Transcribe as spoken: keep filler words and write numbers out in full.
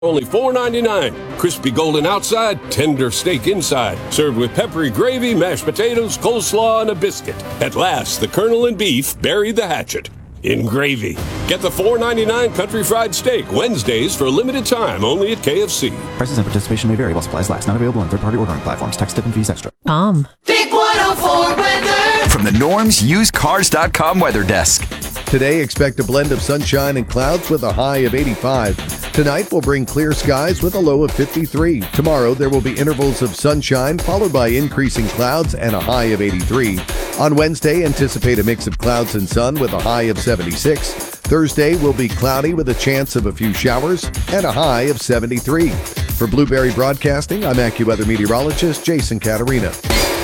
Only four ninety-nine. Crispy golden outside, tender steak inside. Served with peppery gravy, mashed potatoes, coleslaw, and a biscuit. At last, the Colonel and beef buried the hatchet in gravy. Get the four ninety-nine country fried steak Wednesdays for a limited time only at K F C. Prices and participation may vary while supplies last. Not available on third-party ordering platforms. Tax, tip, and fees extra. Um. Big one oh four weather. From the Norms Used Cars dot com weather desk. Today, expect a blend of sunshine and clouds with a high of eighty-five. Tonight will bring clear skies with a low of fifty-three. Tomorrow, there will be intervals of sunshine followed by increasing clouds and a high of eighty-three. On Wednesday, anticipate a mix of clouds and sun with a high of seventy-six. Thursday will be cloudy with a chance of a few showers and a high of seventy-three. For Blueberry Broadcasting, I'm AccuWeather meteorologist Jason Caterina.